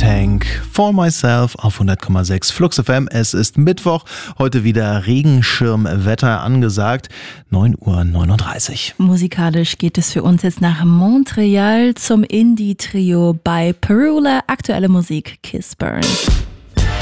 Tank, For Myself auf 100,6 Flux FM. Es ist Mittwoch, heute wieder Regenschirmwetter angesagt, 9:39 Uhr. Musikalisch geht es für uns jetzt nach Montreal zum Indie-Trio bei Perula. Aktuelle Musik Kiss Burn.